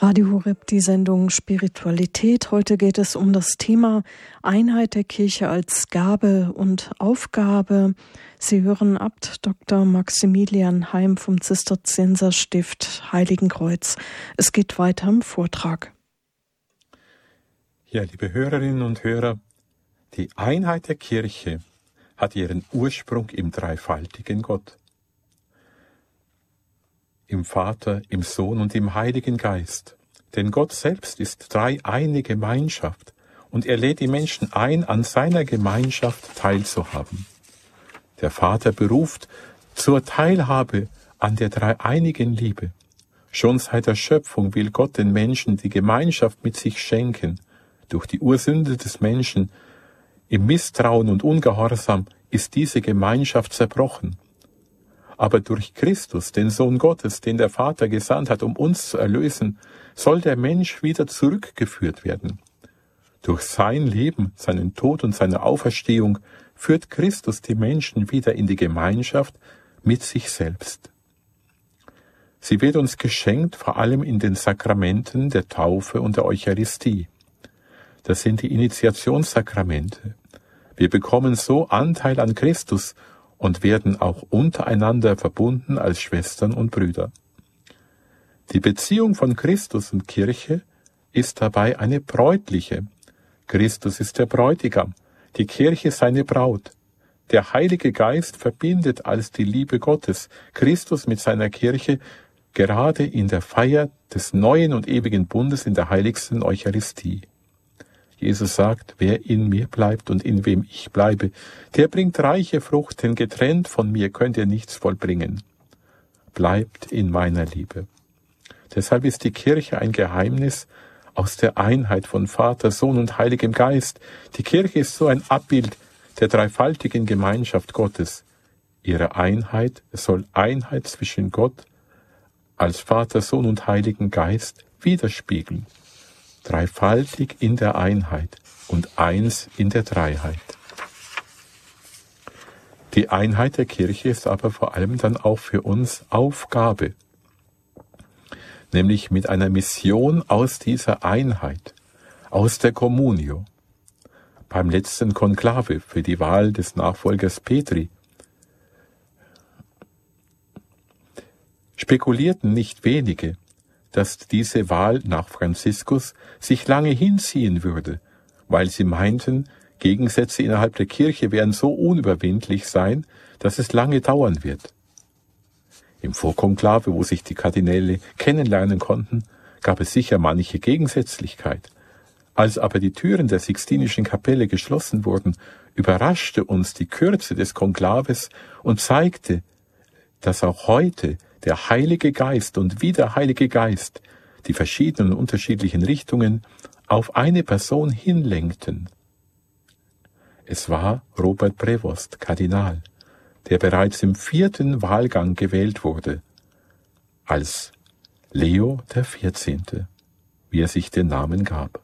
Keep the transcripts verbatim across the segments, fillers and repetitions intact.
Radio Horeb, die Sendung Spiritualität. Heute geht es um das Thema Einheit der Kirche als Gabe und Aufgabe. Sie hören Abt Doktor Maximilian Heim vom Zisterzienserstift Heiligenkreuz. Es geht weiter im Vortrag. Ja, liebe Hörerinnen und Hörer, die Einheit der Kirche hat ihren Ursprung im dreifaltigen Gott. Im Vater, im Sohn und im Heiligen Geist. Denn Gott selbst ist dreieine Gemeinschaft und er lädt die Menschen ein, an seiner Gemeinschaft teilzuhaben. Der Vater beruft zur Teilhabe an der dreieinigen Liebe. Schon seit der Schöpfung will Gott den Menschen die Gemeinschaft mit sich schenken. Durch die Ursünde des Menschen im Misstrauen und Ungehorsam ist diese Gemeinschaft zerbrochen. Aber durch Christus, den Sohn Gottes, den der Vater gesandt hat, um uns zu erlösen, soll der Mensch wieder zurückgeführt werden. Durch sein Leben, seinen Tod und seine Auferstehung führt Christus die Menschen wieder in die Gemeinschaft mit sich selbst. Sie wird uns geschenkt, vor allem in den Sakramenten der Taufe und der Eucharistie. Das sind die Initiationssakramente. Wir bekommen so Anteil an Christus und werden auch untereinander verbunden als Schwestern und Brüder. Die Beziehung von Christus und Kirche ist dabei eine bräutliche. Christus ist der Bräutigam, die Kirche seine Braut. Der Heilige Geist verbindet als die Liebe Gottes Christus mit seiner Kirche gerade in der Feier des neuen und ewigen Bundes in der heiligsten Eucharistie. Jesus sagt, wer in mir bleibt und in wem ich bleibe, der bringt reiche Frucht, denn getrennt von mir könnt ihr nichts vollbringen. Bleibt in meiner Liebe. Deshalb ist die Kirche ein Geheimnis aus der Einheit von Vater, Sohn und Heiligem Geist. Die Kirche ist so ein Abbild der dreifaltigen Gemeinschaft Gottes. Ihre Einheit soll Einheit zwischen Gott als Vater, Sohn und Heiligen Geist widerspiegeln. Dreifaltig in der Einheit und eins in der Dreiheit. Die Einheit der Kirche ist aber vor allem dann auch für uns Aufgabe, nämlich mit einer Mission aus dieser Einheit, aus der Communio. Beim letzten Konklave für die Wahl des Nachfolgers Petri spekulierten nicht wenige, dass diese Wahl nach Franziskus sich lange hinziehen würde, weil sie meinten, Gegensätze innerhalb der Kirche werden so unüberwindlich sein, dass es lange dauern wird. Im Vorkonklave, wo sich die Kardinäle kennenlernen konnten, gab es sicher manche Gegensätzlichkeit. Als aber die Türen der Sixtinischen Kapelle geschlossen wurden, überraschte uns die Kürze des Konklaves und zeigte, dass auch heute der Heilige Geist und wie der Heilige Geist die verschiedenen unterschiedlichen Richtungen auf eine Person hinlenkten. Es war Robert Prevost, Kardinal, der bereits im vierten Wahlgang gewählt wurde, als Leo der Vierzehnte, wie er sich den Namen gab.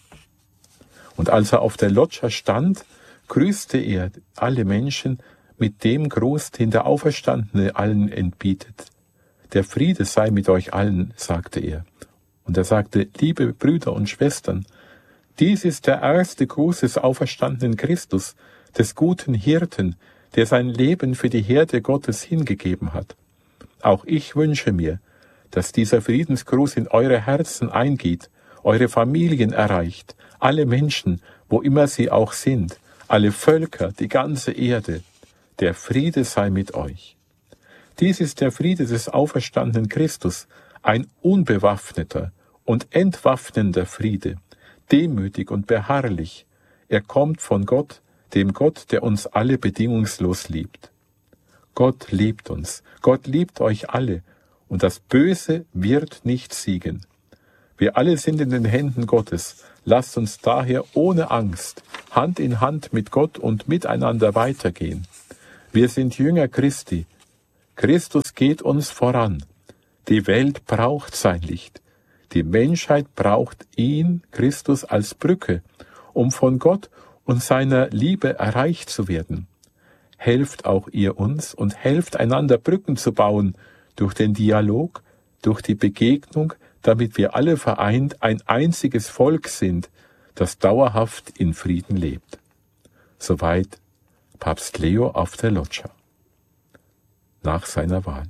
Und als er auf der Loggia stand, grüßte er alle Menschen mit dem Gruß, den der Auferstandene allen entbietet. Der Friede sei mit euch allen, sagte er. Und er sagte, liebe Brüder und Schwestern, dies ist der erste Gruß des auferstandenen Christus, des guten Hirten, der sein Leben für die Herde Gottes hingegeben hat. Auch ich wünsche mir, dass dieser Friedensgruß in eure Herzen eingeht, eure Familien erreicht, alle Menschen, wo immer sie auch sind, alle Völker, die ganze Erde. Der Friede sei mit euch. Dies ist der Friede des auferstandenen Christus, ein unbewaffneter und entwaffnender Friede, demütig und beharrlich. Er kommt von Gott, dem Gott, der uns alle bedingungslos liebt. Gott liebt uns, Gott liebt euch alle, und das Böse wird nicht siegen. Wir alle sind in den Händen Gottes, lasst uns daher ohne Angst, Hand in Hand mit Gott und miteinander weitergehen. Wir sind Jünger Christi, Christus geht uns voran. Die Welt braucht sein Licht. Die Menschheit braucht ihn, Christus, als Brücke, um von Gott und seiner Liebe erreicht zu werden. Helft auch ihr uns und helft einander Brücken zu bauen durch den Dialog, durch die Begegnung, damit wir alle vereint ein einziges Volk sind, das dauerhaft in Frieden lebt. Soweit Papst Leo auf der Loggia nach seiner Wahl.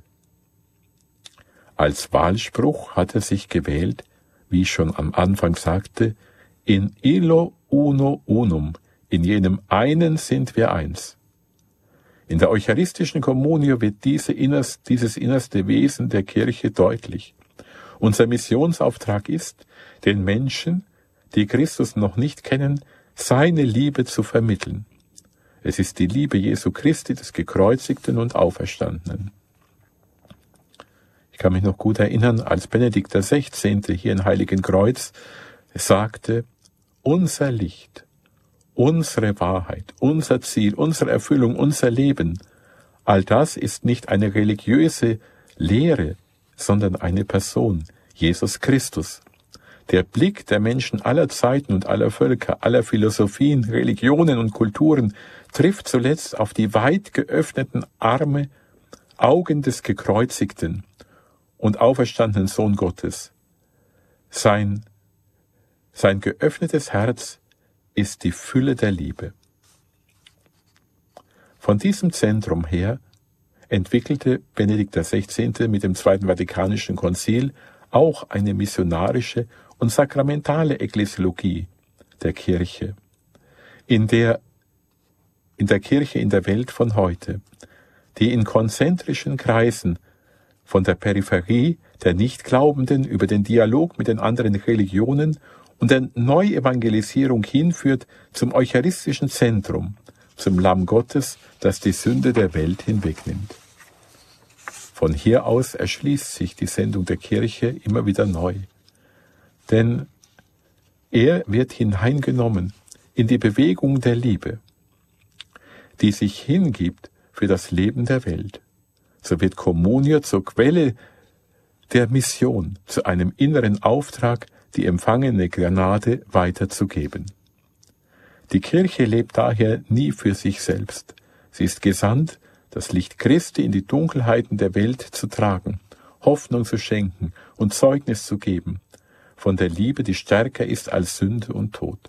Als Wahlspruch hat er sich gewählt, wie ich schon am Anfang sagte, in illo uno unum, in jenem einen sind wir eins. In der eucharistischen Communio wird diese innerst, dieses innerste Wesen der Kirche deutlich. Unser Missionsauftrag ist, den Menschen, die Christus noch nicht kennen, seine Liebe zu vermitteln. Es ist die Liebe Jesu Christi, des Gekreuzigten und Auferstandenen. Ich kann mich noch gut erinnern, als Benedikt der Sechzehnte hier in Heiligenkreuz sagte, unser Licht, unsere Wahrheit, unser Ziel, unsere Erfüllung, unser Leben, all das ist nicht eine religiöse Lehre, sondern eine Person, Jesus Christus. Der Blick der Menschen aller Zeiten und aller Völker, aller Philosophien, Religionen und Kulturen trifft zuletzt auf die weit geöffneten Arme, Augen des gekreuzigten und auferstandenen Sohn Gottes. Sein, sein geöffnetes Herz ist die Fülle der Liebe. Von diesem Zentrum her entwickelte Benedikt der Sechzehnte mit dem Zweiten Vatikanischen Konzil auch eine missionarische und sakramentale Ekklesiologie der Kirche, in der, in der Kirche in der Welt von heute, die in konzentrischen Kreisen von der Peripherie der Nichtglaubenden über den Dialog mit den anderen Religionen und der Neuevangelisierung hinführt zum eucharistischen Zentrum, zum Lamm Gottes, das die Sünde der Welt hinwegnimmt. Von hier aus erschließt sich die Sendung der Kirche immer wieder neu. Denn er wird hineingenommen in die Bewegung der Liebe, die sich hingibt für das Leben der Welt. So wird Communio zur Quelle der Mission, zu einem inneren Auftrag, die empfangene Gnade weiterzugeben. Die Kirche lebt daher nie für sich selbst. Sie ist gesandt, das Licht Christi in die Dunkelheiten der Welt zu tragen, Hoffnung zu schenken und Zeugnis zu geben von der Liebe, die stärker ist als Sünde und Tod.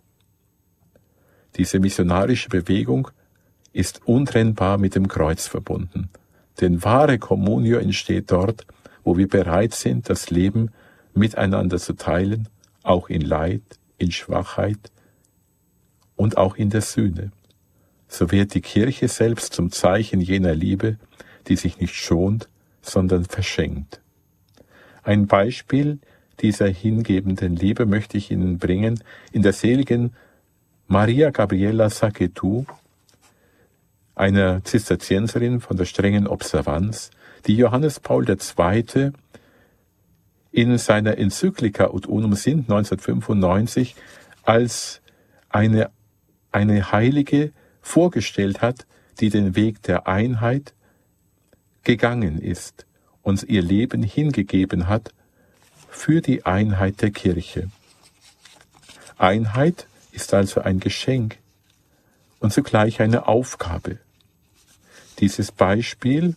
Diese missionarische Bewegung ist untrennbar mit dem Kreuz verbunden, denn wahre Communio entsteht dort, wo wir bereit sind, das Leben miteinander zu teilen, auch in Leid, in Schwachheit und auch in der Sühne. So wird die Kirche selbst zum Zeichen jener Liebe, die sich nicht schont, sondern verschenkt. Ein Beispiel dieser hingebenden Liebe möchte ich Ihnen bringen in der seligen Maria Gabriella Sacchettù, einer Zisterzienserin von der strengen Observanz, die Johannes Paul der Zweite in seiner Enzyklika Ut Unum Sint neunzehnhundertfünfundneunzig als eine, eine Heilige vorgestellt hat, die den Weg der Einheit gegangen ist und ihr Leben hingegeben hat für die Einheit der Kirche. Einheit ist also ein Geschenk und zugleich eine Aufgabe. Dieses Beispiel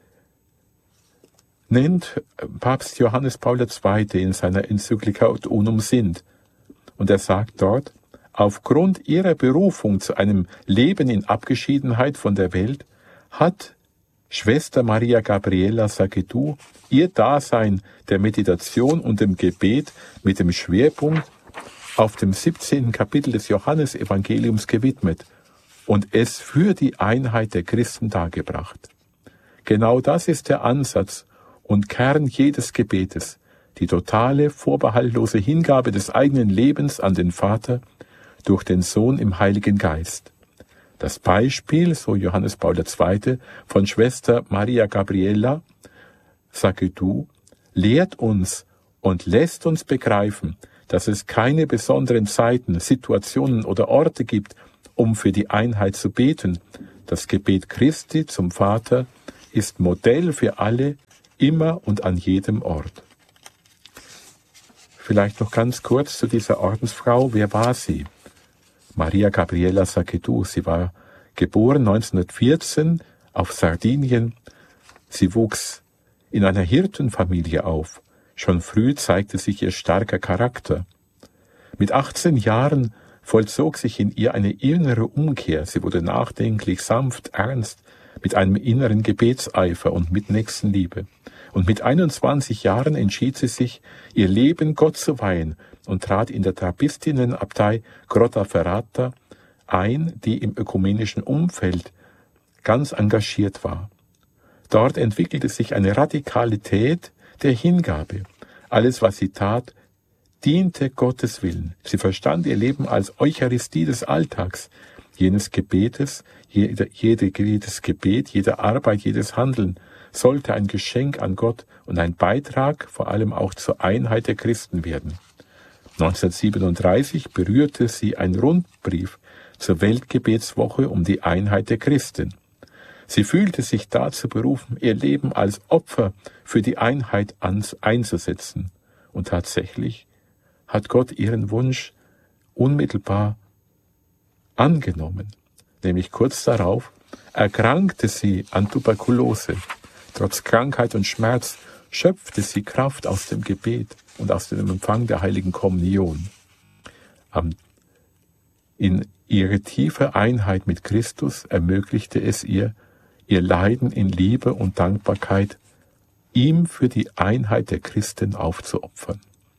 nennt Papst Johannes Paul der Zweite in seiner Enzyklika Ut Unum Sint. Und er sagt dort, aufgrund ihrer Berufung zu einem Leben in Abgeschiedenheit von der Welt hat Schwester Maria Gabriella Sacchettù ihr Dasein der Meditation und dem Gebet mit dem Schwerpunkt auf dem siebzehnten Kapitel des Johannesevangeliums gewidmet und es für die Einheit der Christen dargebracht. Genau das ist der Ansatz und Kern jedes Gebetes, die totale, vorbehaltlose Hingabe des eigenen Lebens an den Vater durch den Sohn im Heiligen Geist. Das Beispiel, so Johannes Paul der Zweite, von Schwester Maria Gabriella Sacchettù, lehrt uns und lässt uns begreifen, dass es keine besonderen Zeiten, Situationen oder Orte gibt, um für die Einheit zu beten. Das Gebet Christi zum Vater ist Modell für alle, immer und an jedem Ort. Vielleicht noch ganz kurz zu dieser Ordensfrau. Wer war sie? Maria Gabriella Sacchettù. Sie war geboren neunzehnhundertvierzehn auf Sardinien. Sie wuchs in einer Hirtenfamilie auf, Schon früh zeigte sich ihr starker Charakter. Mit achtzehn Jahren vollzog sich in ihr eine innere Umkehr. Sie wurde nachdenklich, sanft, ernst, mit einem inneren Gebetseifer und mit Nächstenliebe. Und mit einundzwanzig Jahren entschied sie sich, ihr Leben Gott zu weihen und trat in der Trappistinnenabtei Grottaferrata ein, die im ökumenischen Umfeld ganz engagiert war. Dort entwickelte sich eine Radikalität der Hingabe. Alles, was sie tat, diente Gottes Willen. Sie verstand ihr Leben als Eucharistie des Alltags, jenes Gebetes, jede, jede, jedes Gebet, jede Arbeit, jedes Handeln sollte ein Geschenk an Gott und ein Beitrag vor allem auch zur Einheit der Christen werden. neunzehnhundertsiebenunddreißig berührte sie ein Rundbrief zur Weltgebetswoche um die Einheit der Christen. Sie fühlte sich dazu berufen, ihr Leben als Opfer für die Einheit einzusetzen. Und tatsächlich hat Gott ihren Wunsch unmittelbar angenommen. Nämlich kurz darauf erkrankte sie an Tuberkulose. Trotz Krankheit und Schmerz schöpfte sie Kraft aus dem Gebet und aus dem Empfang der heiligen Kommunion. In ihre tiefe Einheit mit Christus ermöglichte es ihr, ihr Leiden in Liebe und Dankbarkeit ihm für die Einheit der Christen aufzuopfern.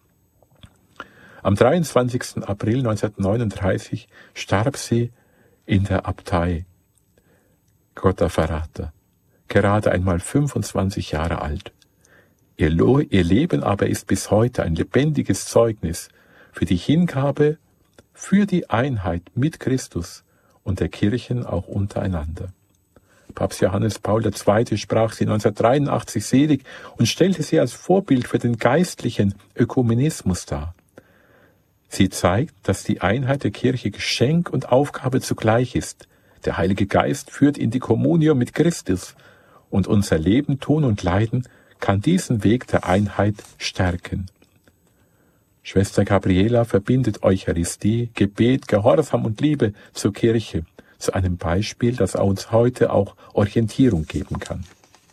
Am dreiundzwanzigsten April neunzehnhundertneununddreißig starb sie in der Abtei Grottaferrata, gerade einmal fünfundzwanzig Jahre alt. Ihr, Lo- ihr Leben aber ist bis heute ein lebendiges Zeugnis für die Hingabe, für die Einheit mit Christus und der Kirchen auch untereinander. Papst Johannes Paul der Zweite sprach sie neunzehnhundertdreiundachtzig selig und stellte sie als Vorbild für den geistlichen Ökumenismus dar. Sie zeigt, dass die Einheit der Kirche Geschenk und Aufgabe zugleich ist. Der Heilige Geist führt in die Kommunion mit Christus und unser Leben, Tun und Leiden kann diesen Weg der Einheit stärken. Schwester Gabriela verbindet Eucharistie, Gebet, Gehorsam und Liebe zur Kirche, zu einem Beispiel, das uns heute auch Orientierung geben kann.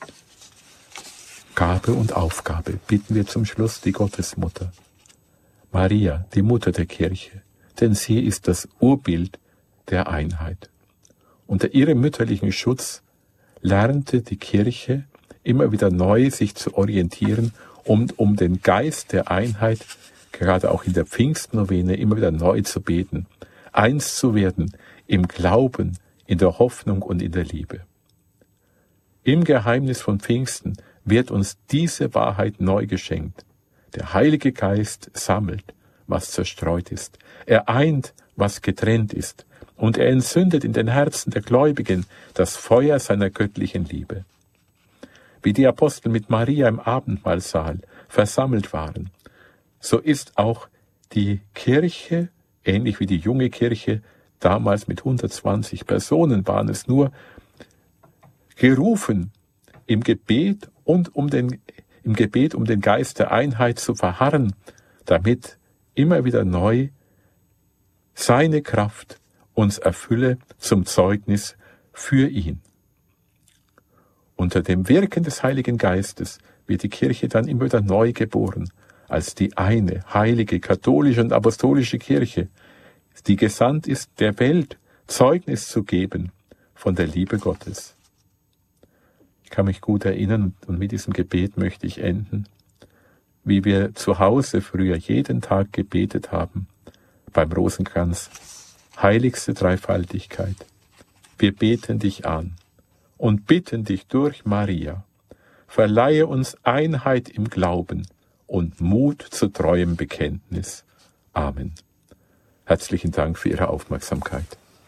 Gabe und Aufgabe bitten wir zum Schluss die Gottesmutter. Maria, die Mutter der Kirche, denn sie ist das Urbild der Einheit. Unter ihrem mütterlichen Schutz lernte die Kirche immer wieder neu sich zu orientieren und um den Geist der Einheit, gerade auch in der Pfingstnovene, immer wieder neu zu beten, eins zu werden im Glauben, in der Hoffnung und in der Liebe. Im Geheimnis von Pfingsten wird uns diese Wahrheit neu geschenkt. Der Heilige Geist sammelt, was zerstreut ist. Er eint, was getrennt ist. Und er entzündet in den Herzen der Gläubigen das Feuer seiner göttlichen Liebe. Wie die Apostel mit Maria im Abendmahlsaal versammelt waren, so ist auch die Kirche, ähnlich wie die junge Kirche, damals mit hundertzwanzig Personen waren es nur, gerufen, im Gebet und um den, im Gebet um den Geist der Einheit zu verharren, damit immer wieder neu seine Kraft uns erfülle zum Zeugnis für ihn. Unter dem Wirken des Heiligen Geistes wird die Kirche dann immer wieder neu geboren, als die eine, heilige, katholische und apostolische Kirche, die gesandt ist, der Welt Zeugnis zu geben von der Liebe Gottes. Ich kann mich gut erinnern, und mit diesem Gebet möchte ich enden, wie wir zu Hause früher jeden Tag gebetet haben, beim Rosenkranz. Heiligste Dreifaltigkeit, wir beten dich an und bitten dich durch Maria, verleihe uns Einheit im Glauben und Mut zu treuem Bekenntnis. Amen. Herzlichen Dank für Ihre Aufmerksamkeit.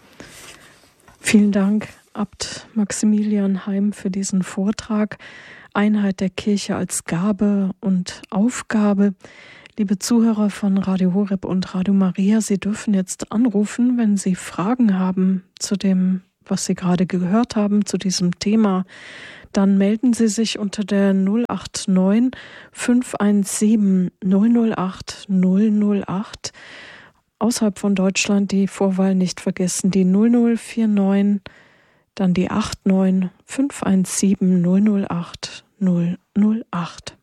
Vielen Dank, Abt Maximilian Heim, für diesen Vortrag. Einheit der Kirche als Gabe und Aufgabe. Liebe Zuhörer von Radio Horeb und Radio Maria, Sie dürfen jetzt anrufen, wenn Sie Fragen haben zu dem, was Sie gerade gehört haben, zu diesem Thema. Dann melden Sie sich unter der null acht neun fünf eins sieben null null acht null null acht. Außerhalb von Deutschland die Vorwahl nicht vergessen, die null null vier neun, dann die acht neun fünf eins sieben null null acht null null acht.